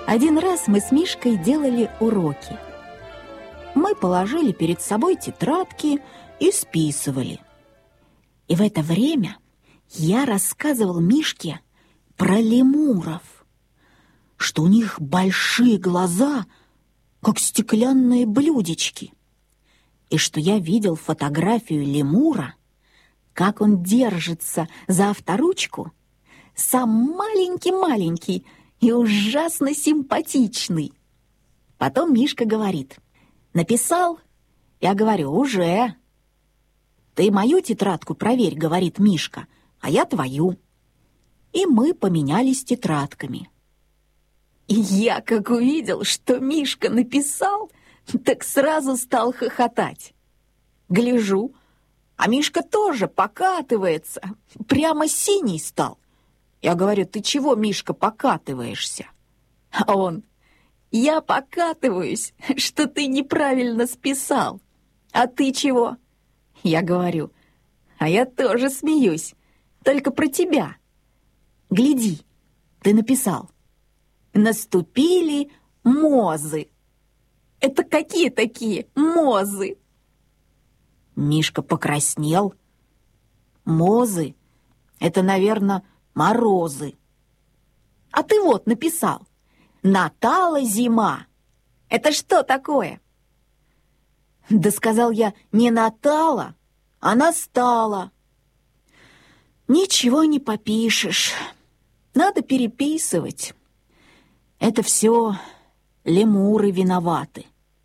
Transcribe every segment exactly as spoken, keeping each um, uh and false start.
Один раз мы с Мишкой делали уроки. Мы положили перед собой тетрадки и списывали. И в это время я рассказывал Мишке про лемуров, что у них большие глаза, как стеклянные блюдечки, и что я видел фотографию лемура, как он держится за авторучку, сам маленький-маленький и ужасно симпатичный. Потом Мишка говорит: «Написал?» Я говорю: «Уже». «Ты мою тетрадку проверь», — говорит Мишка, «а я твою». И мы поменялись тетрадками. И я, как увидел, что Мишка написал, так сразу стал хохотать. Гляжу, а Мишка тоже покатывается, прямо синий стал. Я говорю: «Ты чего, Мишка, покатываешься?» А он: «Я покатываюсь, что ты неправильно списал. А ты чего?» Я говорю: «А я тоже смеюсь, только про тебя. Гляди, ты написал: наступили мозы». Это какие такие мозы? Мишка покраснел. Мозы — это, наверное, морозы. А ты вот написал: «Натала зима». Это что такое? Да сказал я: не натала, а настала. Ничего не попишешь. Надо переписывать. Это все лемуры виноваты.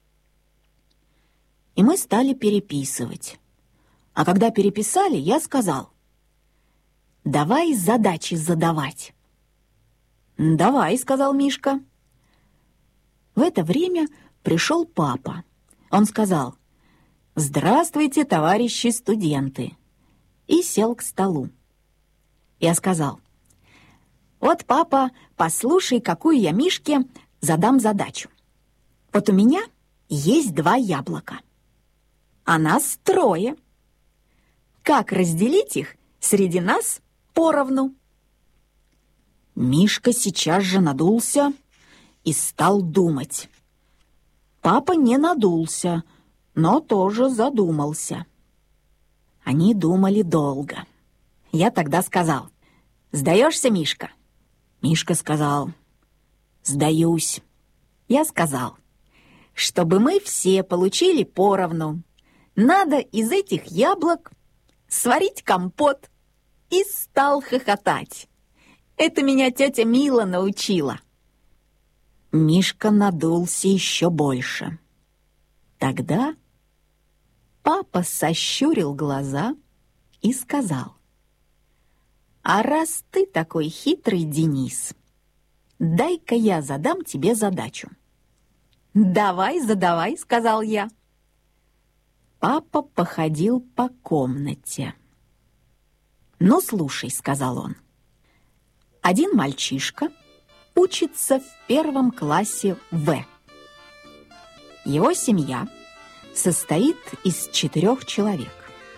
И мы стали переписывать. А когда переписали, я сказал: давай задачи задавать. «Давай», — сказал Мишка. В это время пришел папа. Он сказал: «Здравствуйте, товарищи студенты», и сел к столу. Я сказал: «Вот, папа, послушай, какую я Мишке задам задачу. Вот у меня есть два яблока, а нас трое. Как разделить их среди нас поровну?» Мишка сейчас же надулся и стал думать. Папа не надулся, но тоже задумался. Они думали долго. Я тогда сказал: «Сдаешься, Мишка?» Мишка сказал: «Сдаюсь». Я сказал: «Чтобы мы все получили поровну, надо из этих яблок сварить компот». И стал хохотать. Это меня тетя Мила научила. Мишка надулся еще больше. Тогда папа сощурил глаза и сказал: «А раз ты такой хитрый, Денис, дай-ка я задам тебе задачу». «Давай, задавай», — сказал я. Папа походил по комнате. «Ну, слушай», — сказал он. «Один мальчишка учится в первом классе В. Его семья состоит из четырех человек.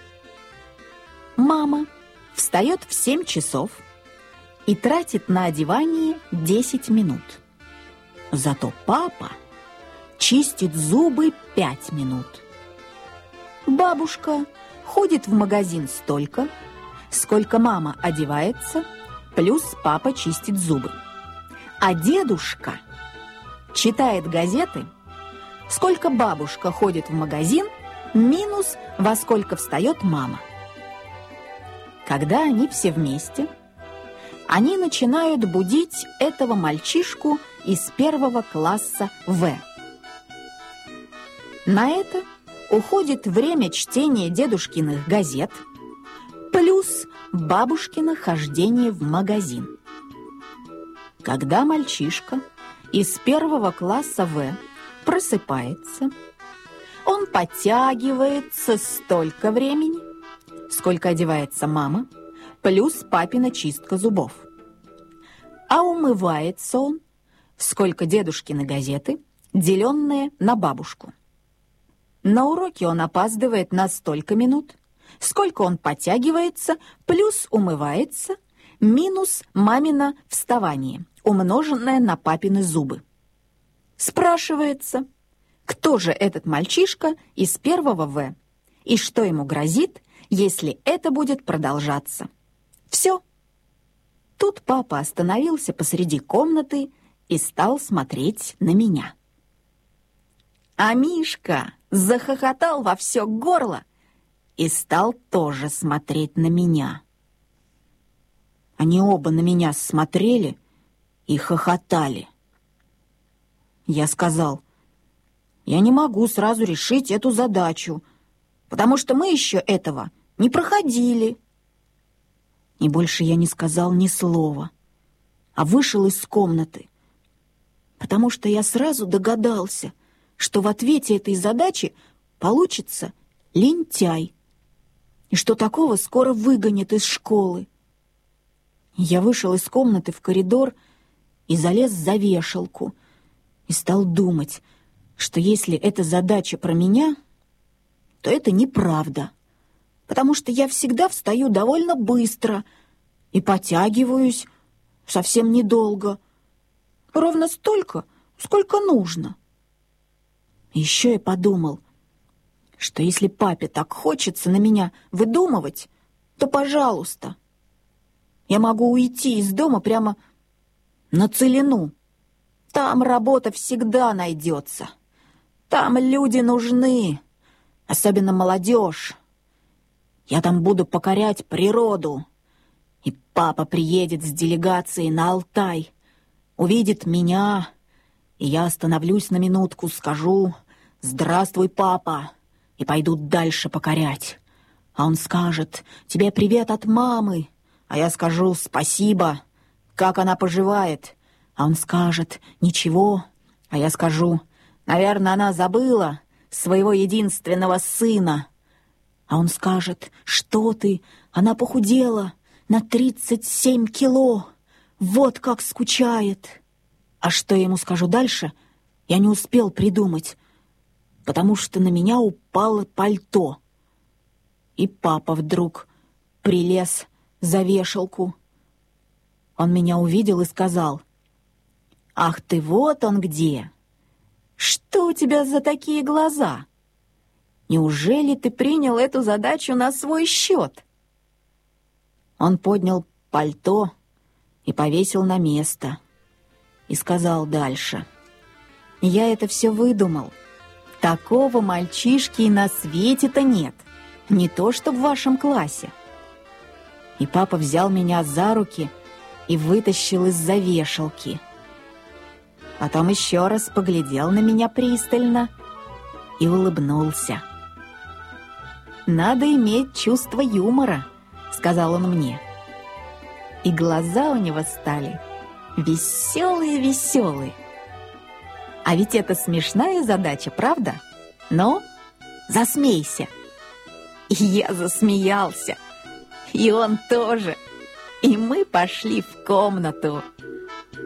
Мама встает в семь часов и тратит на одевание десять минут. Зато папа чистит зубы пять минут. Бабушка ходит в магазин столько, сколько мама одевается, плюс папа чистит зубы. А дедушка читает газеты, сколько бабушка ходит в магазин, минус во сколько встает мама. Когда они все вместе, они начинают будить этого мальчишку из первого класса В. На это уходит время чтения дедушкиных газет, плюс бабушкино хождение в магазин. Когда мальчишка из первого класса В просыпается, он подтягивается столько времени, сколько одевается мама, плюс папина чистка зубов. А умывается он, сколько дедушкины газеты, деленные на бабушку. На уроке он опаздывает на столько минут, сколько он подтягивается, плюс умывается, минус мамино вставание, умноженное на папины зубы. Спрашивается, кто же этот мальчишка из первого В, и что ему грозит, если это будет продолжаться. Все. Тут папа остановился посреди комнаты и стал смотреть на меня. А Мишка захохотал во все горло и стал тоже смотреть на меня. Они оба на меня смотрели и хохотали. Я сказал: я не могу сразу решить эту задачу, потому что мы еще этого не проходили. И больше я не сказал ни слова, а вышел из комнаты, потому что я сразу догадался, что в ответе этой задачи получится лентяй, и что такого скоро выгонят из школы. Я вышел из комнаты в коридор и залез за вешалку, и стал думать, что если эта задача про меня, то это неправда, потому что я всегда встаю довольно быстро и потягиваюсь совсем недолго, ровно столько, сколько нужно. Еще я подумал, что если папе так хочется на меня выдумывать, то, пожалуйста, я могу уйти из дома прямо на целину. Там работа всегда найдется. Там люди нужны, особенно молодежь. Я там буду покорять природу. И папа приедет с делегацией на Алтай, увидит меня, и я остановлюсь на минутку, скажу: «Здравствуй, папа», и пойду дальше покорять. А он скажет: «Тебе привет от мамы», а я скажу: «Спасибо, как она поживает?» А он скажет: «Ничего», а я скажу: «Наверное, она забыла своего единственного сына». А он скажет: «Что ты? Она похудела на тридцать семь кило. Вот как скучает». А что я ему скажу дальше, я не успел придумать, потому что на меня упало пальто. И папа вдруг прилез за вешалку. Он меня увидел и сказал: «Ах ты, вот он где! Что у тебя за такие глаза? Неужели ты принял эту задачу на свой счет?» Он поднял пальто и повесил на место, и сказал дальше: «Я это все выдумал. Такого мальчишки и на свете-то нет, не то что в вашем классе». И папа взял меня за руки и вытащил из-за вешалки. Потом еще раз поглядел на меня пристально и улыбнулся. «Надо иметь чувство юмора», — сказал он мне. И глаза у него стали веселые-веселые. А ведь это смешная задача, правда? Ну, засмейся. И я засмеялся, и он тоже. И мы пошли в комнату.